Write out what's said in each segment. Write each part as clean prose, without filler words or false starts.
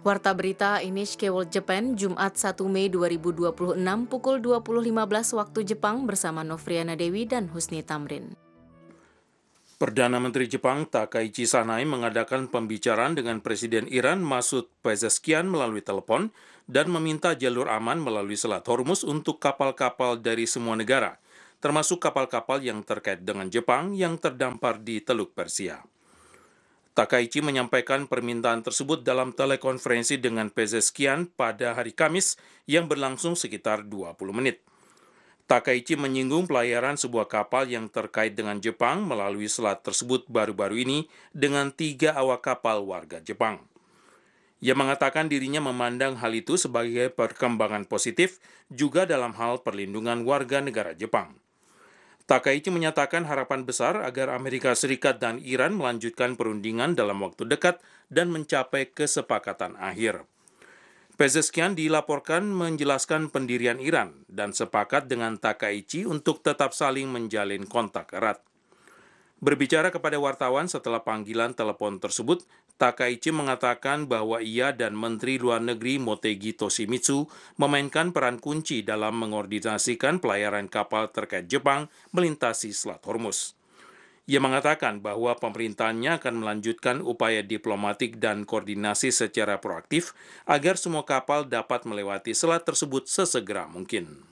Warta berita NHK World Japan, Jumat 1 Mei 2026 pukul 20.15 waktu Jepang bersama Novriana Dewi dan Husni Tamrin. Perdana Menteri Jepang Takaichi Sanai mengadakan pembicaraan dengan Presiden Iran Masoud Pezeshkian melalui telepon dan meminta jalur aman melalui Selat Hormuz untuk kapal-kapal dari semua negara, termasuk kapal-kapal yang terkait dengan Jepang yang terdampar di Teluk Persia. Takaichi menyampaikan permintaan tersebut dalam telekonferensi dengan Pezeshkian pada hari Kamis yang berlangsung sekitar 20 menit. Takaichi menyinggung pelayaran sebuah kapal yang terkait dengan Jepang melalui selat tersebut baru-baru ini dengan 3 awak kapal warga Jepang. Ia mengatakan dirinya memandang hal itu sebagai perkembangan positif juga dalam hal perlindungan warga negara Jepang. Takaichi menyatakan harapan besar agar Amerika Serikat dan Iran melanjutkan perundingan dalam waktu dekat dan mencapai kesepakatan akhir. Pezeshkian dilaporkan menjelaskan pendirian Iran dan sepakat dengan Takaichi untuk tetap saling menjalin kontak erat. Berbicara kepada wartawan setelah panggilan telepon tersebut, Takaichi mengatakan bahwa ia dan Menteri Luar Negeri Motegi Toshimitsu memainkan peran kunci dalam mengordinasikan pelayaran kapal terkait Jepang melintasi Selat Hormuz. Ia mengatakan bahwa pemerintahannya akan melanjutkan upaya diplomatik dan koordinasi secara proaktif agar semua kapal dapat melewati selat tersebut sesegera mungkin.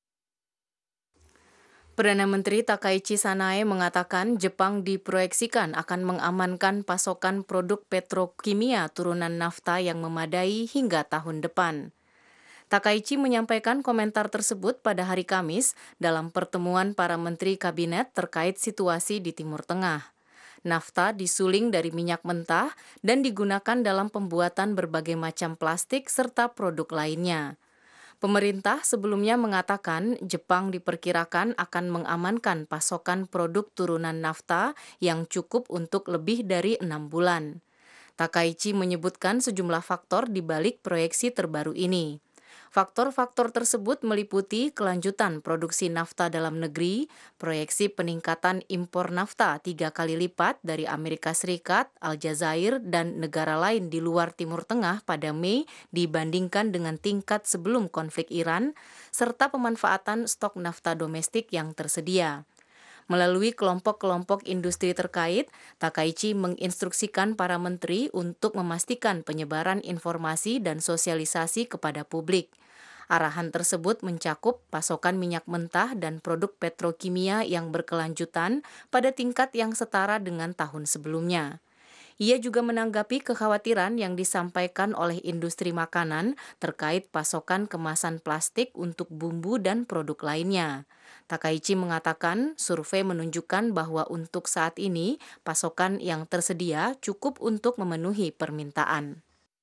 Perdana Menteri Takaichi Sanae mengatakan Jepang diproyeksikan akan mengamankan pasokan produk petrokimia turunan nafta yang memadai hingga tahun depan. Takaichi menyampaikan komentar tersebut pada hari Kamis dalam pertemuan para menteri kabinet terkait situasi di Timur Tengah. Nafta disuling dari minyak mentah dan digunakan dalam pembuatan berbagai macam plastik serta produk lainnya. Pemerintah sebelumnya mengatakan Jepang diperkirakan akan mengamankan pasokan produk turunan nafta yang cukup untuk lebih dari 6 bulan. Takaichi menyebutkan sejumlah faktor di balik proyeksi terbaru ini. Faktor-faktor tersebut meliputi kelanjutan produksi nafta dalam negeri, proyeksi peningkatan impor nafta 3 kali lipat dari Amerika Serikat, Aljazair, dan negara lain di luar Timur Tengah pada Mei dibandingkan dengan tingkat sebelum konflik Iran, serta pemanfaatan stok nafta domestik yang tersedia. Melalui kelompok-kelompok industri terkait, Takaichi menginstruksikan para menteri untuk memastikan penyebaran informasi dan sosialisasi kepada publik. Arahan tersebut mencakup pasokan minyak mentah dan produk petrokimia yang berkelanjutan pada tingkat yang setara dengan tahun sebelumnya. Ia juga menanggapi kekhawatiran yang disampaikan oleh industri makanan terkait pasokan kemasan plastik untuk bumbu dan produk lainnya. Takaichi mengatakan survei menunjukkan bahwa untuk saat ini pasokan yang tersedia cukup untuk memenuhi permintaan.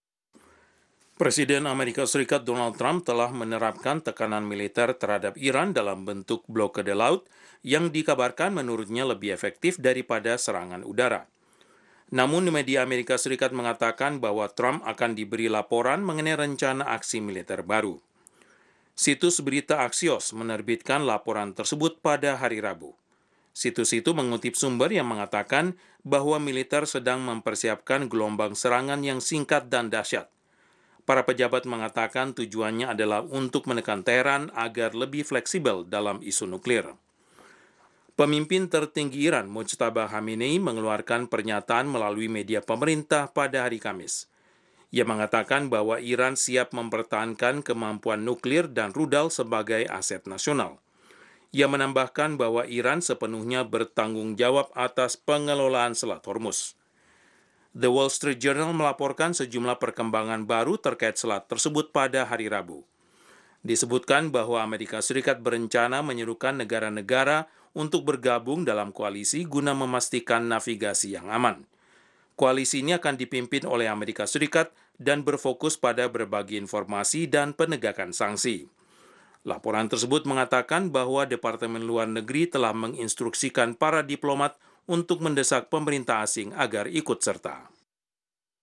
Presiden Amerika Serikat Donald Trump telah menerapkan tekanan militer terhadap Iran dalam bentuk blokade laut yang dikabarkan menurutnya lebih efektif daripada serangan udara. Namun media Amerika Serikat mengatakan bahwa Trump akan diberi laporan mengenai rencana aksi militer baru. Situs berita Axios menerbitkan laporan tersebut pada hari Rabu. Situs itu mengutip sumber yang mengatakan bahwa militer sedang mempersiapkan gelombang serangan yang singkat dan dahsyat. Para pejabat mengatakan tujuannya adalah untuk menekan Teheran agar lebih fleksibel dalam isu nuklir. Pemimpin tertinggi Iran, Mojtaba Khamenei, mengeluarkan pernyataan melalui media pemerintah pada hari Kamis. Ia mengatakan bahwa Iran siap mempertahankan kemampuan nuklir dan rudal sebagai aset nasional. Ia menambahkan bahwa Iran sepenuhnya bertanggung jawab atas pengelolaan Selat Hormuz. The Wall Street Journal melaporkan sejumlah perkembangan baru terkait selat tersebut pada hari Rabu. Disebutkan bahwa Amerika Serikat berencana menyerukan negara-negara untuk bergabung dalam koalisi guna memastikan navigasi yang aman. Koalisi ini akan dipimpin oleh Amerika Serikat dan berfokus pada berbagi informasi dan penegakan sanksi. Laporan tersebut mengatakan bahwa Departemen Luar Negeri telah menginstruksikan para diplomat untuk mendesak pemerintah asing agar ikut serta.